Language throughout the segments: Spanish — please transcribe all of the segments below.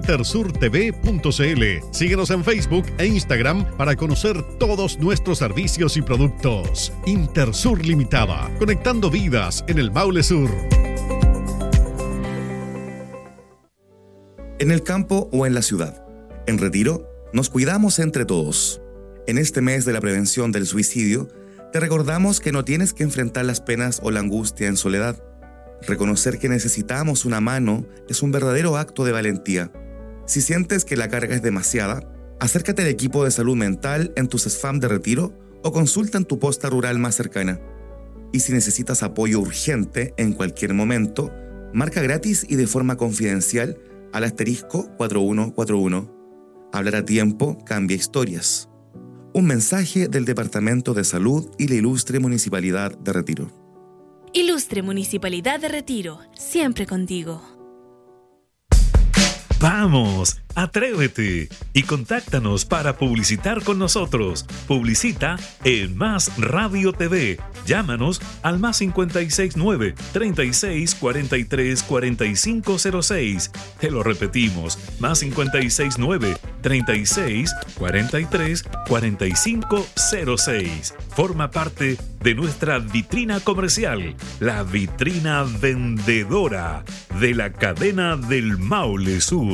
intersurtv.cl. Síguenos en Facebook e Instagram para conocer todos nuestros servicios y productos. Intersur Limitada, conectando vidas en el Maule Sur. En el campo o en la ciudad, en Retiro, nos cuidamos entre todos. En este mes de la prevención del suicidio, te recordamos que no tienes que enfrentar las penas o la angustia en soledad. Reconocer que necesitamos una mano es un verdadero acto de valentía. Si sientes que la carga es demasiada, acércate al equipo de salud mental en tu CESFAM de Retiro o consulta en tu posta rural más cercana. Y si necesitas apoyo urgente en cualquier momento, marca gratis y de forma confidencial al *4141. Hablar a tiempo cambia historias. Un mensaje del Departamento de Salud y la Ilustre Municipalidad de Retiro. Ilustre Municipalidad de Retiro, siempre contigo. ¡Vamos! ¡Atrévete! Y contáctanos para publicitar con nosotros. Publicita en Más Radio TV. Llámanos al +569 36 43 4506. Te lo repetimos, +569 36 43 4506. Forma parte de nuestra vitrina comercial, la vitrina vendedora de la cadena del Maule Sur.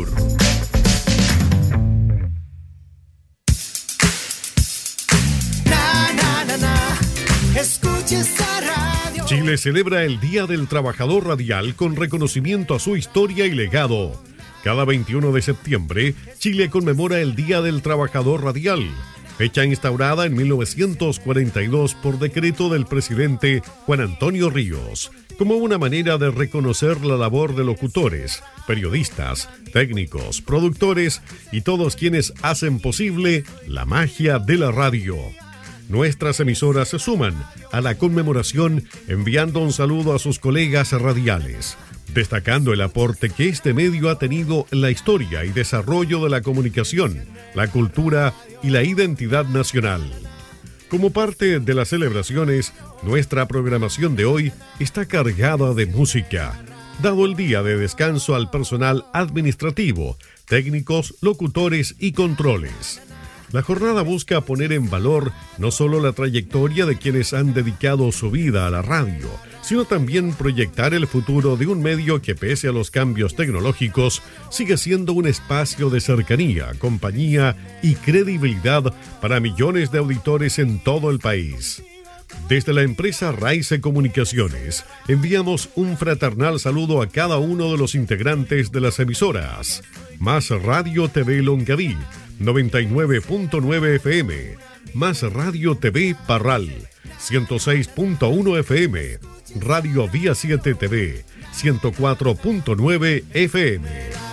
Chile celebra el Día del Trabajador Radial con reconocimiento a su historia y legado. Cada 21 de septiembre, Chile conmemora el Día del Trabajador Radial, fecha instaurada en 1942 por decreto del presidente Juan Antonio Ríos, como una manera de reconocer la labor de locutores, periodistas, técnicos, productores y todos quienes hacen posible la magia de la radio. Nuestras emisoras se suman a la conmemoración enviando un saludo a sus colegas radiales, destacando el aporte que este medio ha tenido en la historia y desarrollo de la comunicación, la cultura y la identidad nacional. Como parte de las celebraciones, nuestra programación de hoy está cargada de música, dado el día de descanso al personal administrativo, técnicos, locutores y controles. La jornada busca poner en valor no solo la trayectoria de quienes han dedicado su vida a la radio, sino también proyectar el futuro de un medio que, pese a los cambios tecnológicos, sigue siendo un espacio de cercanía, compañía y credibilidad para millones de auditores en todo el país. Desde la empresa Raice Comunicaciones, enviamos un fraternal saludo a cada uno de los integrantes de las emisoras. Más Radio TV Longaví, 99.9 FM, Más Radio TV Parral, 106.1 FM, Radio Vía 7 TV, 104.9 FM.